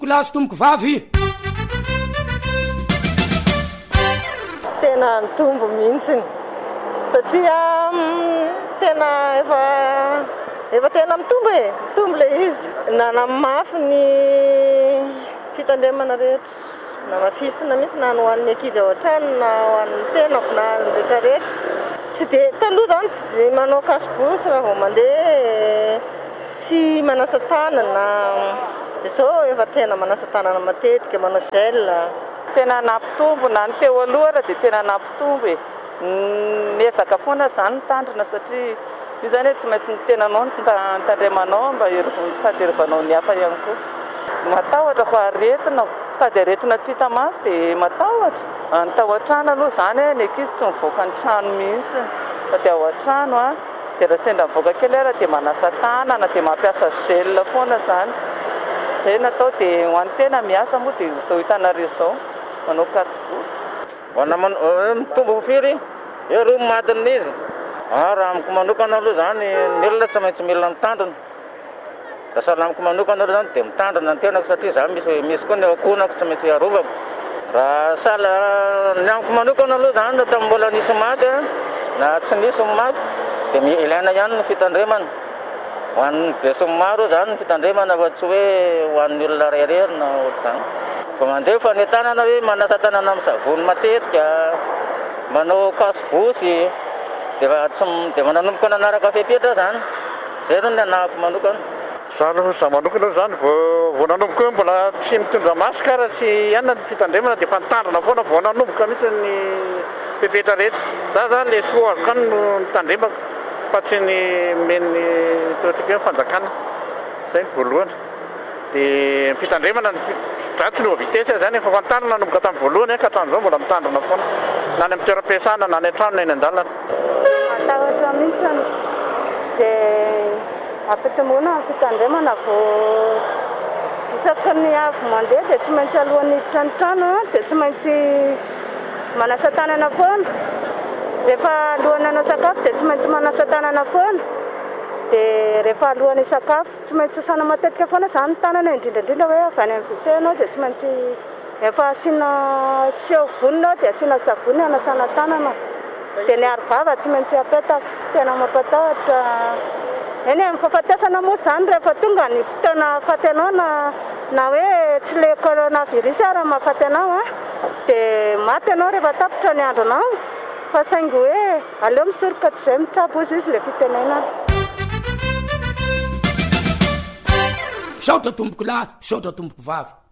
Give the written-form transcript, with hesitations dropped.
Kolasy tomboko vavy. Tena nitombo mihitsiny satria tena efa tena mitombo le izy. Nanamafy ny fitandremana rehetra. Namafisina mihitsy na ho an'ny ankizy ao an-trano na ho an'ny tenako na ny rehetrarehetra. Tsy dia taloha zany tsy dia manao kasibosy raha vao mandeha tsy manasa tanana. Izao efa tena manasa tanana matetika, manao gel. Tena nampitombo na ny teo aloha raha dia tena nampitombo e. Miezaka foana izany ny tandrina satria io zany hoe tsy maintsy ny tenanao ny tandremanao mba sady herovanao ny hafa ihany koa. Matahotra fa aretina, sady aretina tsy hita maso dia matahotra. Ny tao an-trano aloha zany ny ankizy tsy mivoaka ny trano mihitsy fa dia ao an-trano dia raha sendra mivoaka kely ara dia manasa tanana dia mampiasa gel foana zany. Izay natao dia ho an'ny tena miasa moa dia izao hitanareo izao manao kasibosy. Mitombo firy ero madina izy. Raha amiko manokana aloha zany ny olona tsy maintsy mila mitandrina. Raha sahala amiko manokana aloha zany dia mitandrina ny tenako satria za misy koa ny akonako tsy maintsy arovako. Raha sahala ny amiko manokana aloha zany tamin'ny mbola nisy maty na tsy nisy maty dia ilaina ihany ny fitandremana. Ho an'ny besin'ny maro zany ny fitandremana fa tsy hoe ho an'ny olona reherery na ohatr'izany. Fa mandeha fa ny tanana hoe manasa tanana amin'ny savony matetika, manao kasibosy dia mananomboka nanaraka fepetra zany. Izay no ny anahako manokana. Za manokana zany vao nanomboka hoe mbola tsy mitondra masika raha tsy ihana ny fitandremana dia fa nitandrina foana vao nanomboka mihitsy ny fepetra rehetra. Za zany le soa azo kany no nitandremako fa tsy ny men'ny toetrika hoe fanjakana. Izay ny voalohany. Dia fitandremana tsy nova vitesy zany efa fantarina nanomboka tamin'ny voalohany ka hatramin'izao mbola mitandrina foana na ny amin'ny toeram-piasana na ny an-trano na ny an-dalana. Matahotra mihitsy dia ampitomboana ny fitandremana vao isaky ny avy mandeha dia tsy maintsy alohan'ny hiditra ny trano dia tsy maintsy manasa tanana foana. Rehefa alohan'ny hanao sakafo dia tsy maintsy manasa tanana foana. Dia rehefa alohan'ny sakafo tsy maintsy sasana matetika foana izany ny tanana indrindrandrindra hoe avy any amin'ny WC anao dia tsy maintsy efa asiana savony dia asiana savony hanasana tanana. Dia ny arovava tsy maintsy apetaka. Tena mampatahotra. Eny amin'ny fahafatesana moa izany rehefa tonga ny fotoana ahafaty anao na hoe tsy le coronavirus ary mahafaty anao dia maty anao rehefa tapitra ny andronao. Fa saingy hoe aleo misoroka tsy izay mitsabo izy ilay fitenenana. Saotra tomboko lahy, saotra tomboko vavy.